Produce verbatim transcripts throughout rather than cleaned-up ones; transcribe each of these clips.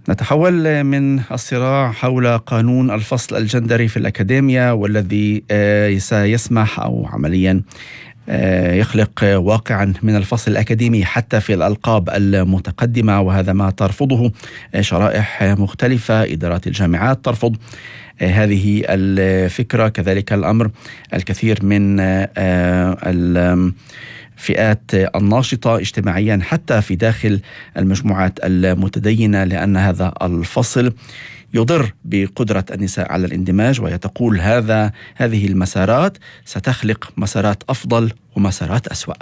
نتحول من الصراع حول قانون الفصل الجندري في الأكاديمية، والذي آه، سيسمح أو عمليا آه، يخلق واقعا من الفصل الأكاديمي حتى في الألقاب المتقدمة، وهذا ما ترفضه آه، شرائح مختلفة. إدارات الجامعات ترفض آه، هذه الفكرة، كذلك الأمر الكثير من آه، الفئات الناشطة اجتماعيا حتى في داخل المجموعات المتدينة، لأن هذا الفصل يضر بقدرة النساء على الاندماج، وهي تقول هذا هذه المسارات ستخلق مسارات أفضل ومسارات أسوأ.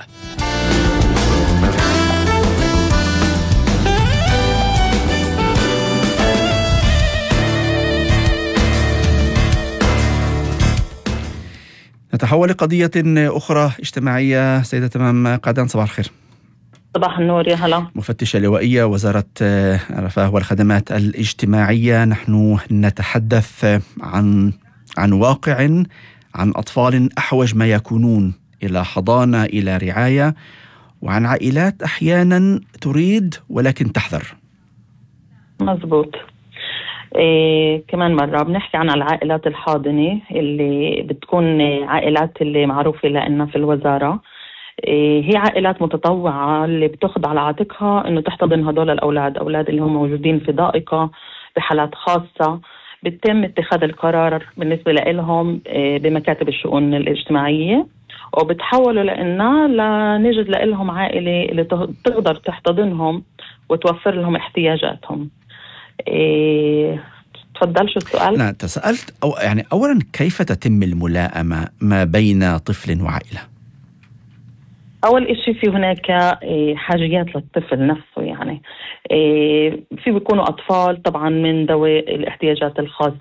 نتحول لقضية أخرى اجتماعية. سيدة تمام قعدان، صباح الخير. صباح النور، يا هلا. مفتشة لوائية وزارة الرفاه والخدمات الاجتماعية، نحن نتحدث عن عن واقع، عن أطفال أحوج ما يكونون إلى حضانة، إلى رعاية، وعن عائلات أحيانا تريد ولكن تحذر. مزبوط. إيه كمان مرة بنحكي عن العائلات الحاضنة اللي بتكون عائلات اللي معروفة لأنها في الوزارة. إيه هي عائلات متطوعة اللي بتاخد على عاتقها إنه تحتضن هدول الأولاد، أولاد اللي هم موجودين في ضائقة بحالات خاصة. بتم اتخاذ القرار بالنسبة لهم إيه بمكاتب الشؤون الاجتماعية، وبتحولوا لأننا لنجد لهم عائلة اللي تقدر تحتضنهم وتوفر لهم احتياجاتهم. إيه تفضل، شو السؤال؟ لا تسألت أو يعني أولا كيف تتم الملائمة ما بين طفل وعائلة؟ أول إشي في هناك حاجيات للطفل نفسه، يعني في بيكونوا أطفال طبعا من ذوي الاحتياجات الخاصة